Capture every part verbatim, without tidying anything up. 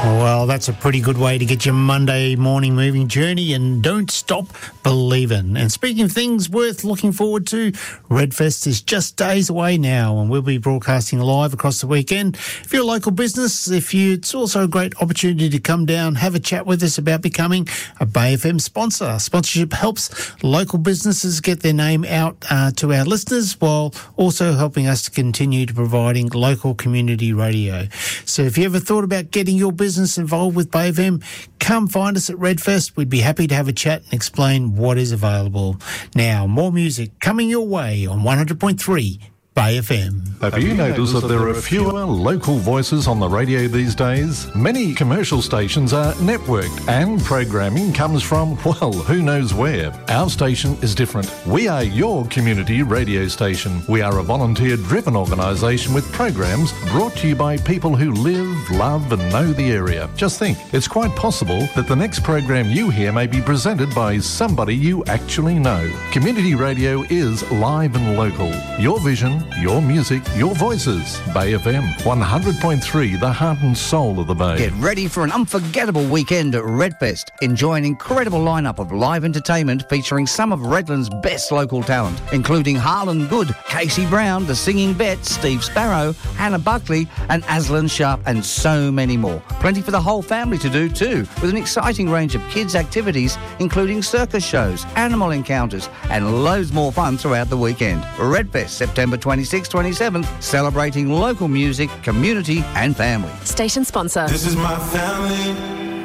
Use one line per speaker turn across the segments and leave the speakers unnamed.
Well, that's a pretty good way to get your Monday morning moving journey, and don't stop believing. And speaking of things worth looking forward to, Redfest is just days away now, and we'll be broadcasting live across the weekend. If you're a local business, if you, it's also a great opportunity to come down, have a chat with us about becoming a Bay F M sponsor. Sponsorship helps local businesses get their name out uh, to our listeners, while also helping us to continue to providing local community radio. So if you ever thought about getting your business involved with Bay F M, come find us at Redfest. We'd be happy to have a chat and explain what is available. Now, more music coming your way on one hundred point three Bay F M.
Have you noticed that there are fewer local voices on the radio these days? Many commercial stations are networked and programming comes from, well, who knows where. Our station is different. We are your community radio station. We are a volunteer-driven organisation with programs brought to you by people who live, love and know the area. Just think, it's quite possible that the next program you hear may be presented by somebody you actually know. Community radio is live and local. Your vision, your music, your voices. Bay F M, one hundred point three, the heart and soul of the Bay.
Get ready for an unforgettable weekend at Redfest. Enjoy an incredible lineup of live entertainment featuring some of Redland's best local talent, including Harlan Good, Casey Brown, The Singing Bet, Steve Sparrow, Hannah Buckley and Aslan Sharp, and so many more. Plenty for the whole family to do too, with an exciting range of kids' activities, including circus shows, animal encounters and loads more fun throughout the weekend. Redfest, September twenty-sixth, twenty-seventh, celebrating local music, community and family.
Station sponsor.
This is my family,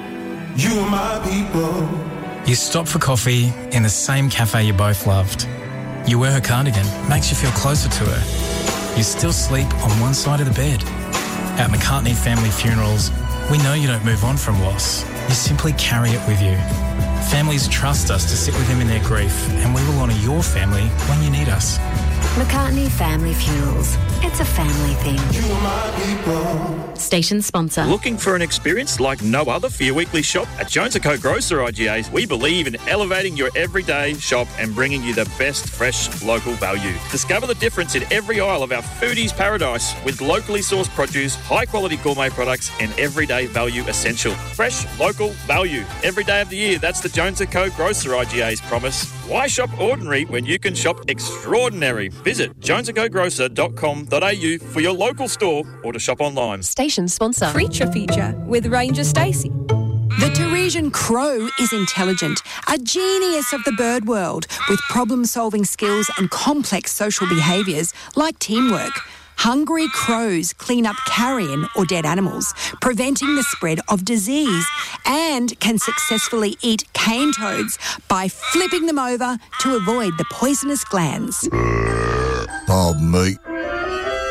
you are my people.
You stop for coffee in the same cafe you both loved. You wear her cardigan, makes you feel closer to her. You still sleep on one side of the bed. At McCartney Family Funerals, we know you don't move on from loss. You simply carry it with you. Families trust us to sit with them in their grief, and we will honour your family when you need us.
McCartney Family Funerals. It's a family thing.
You are my people.
Station sponsor.
Looking for an experience like no other for your weekly shop? At Jones and Co Grocer I G As, we believe in elevating your everyday shop and bringing you the best fresh local value. Discover the difference in every aisle of our foodies paradise with locally sourced produce, high quality gourmet products and everyday value essential. Fresh local value every day of the year. That's the Jones and Co Grocer I G A's promise. Why shop ordinary when you can shop extraordinary? Visit jones and co grocer dot com dot a u for your local store or to shop online.
Station sponsor.
Creature Feature with Ranger Stacey.
The Teresian crow is intelligent, a genius of the bird world, with problem-solving skills and complex social behaviours like teamwork. Hungry crows clean up carrion or dead animals, preventing the spread of disease, and can successfully eat cane toads by flipping them over to avoid the poisonous glands.
Pardon me,